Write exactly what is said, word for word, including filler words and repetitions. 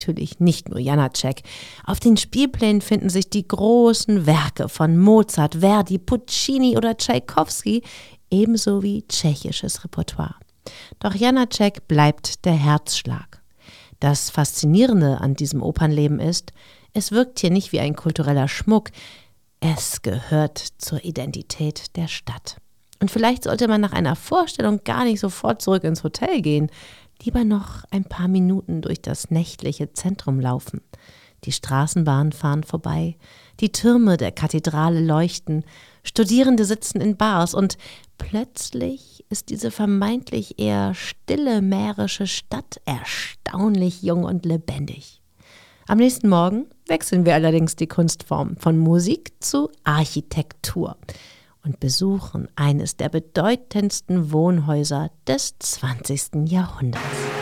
natürlich nicht nur Janáček. Auf den Spielplänen finden sich die großen Werke von Mozart, Verdi, Puccini oder Tschaikowski, ebenso wie tschechisches Repertoire. Doch Janáček bleibt der Herzschlag. Das Faszinierende an diesem Opernleben ist, es wirkt hier nicht wie ein kultureller Schmuck, es gehört zur Identität der Stadt. Und vielleicht sollte man nach einer Vorstellung gar nicht sofort zurück ins Hotel gehen, lieber noch ein paar Minuten durch das nächtliche Zentrum laufen. Die Straßenbahnen fahren vorbei, die Türme der Kathedrale leuchten, Studierende sitzen in Bars und plötzlich ist diese vermeintlich eher stille mährische Stadt erstaunlich jung und lebendig. Am nächsten Morgen wechseln wir allerdings die Kunstform von Musik zu Architektur und besuchen eines der bedeutendsten Wohnhäuser des zwanzigsten Jahrhunderts.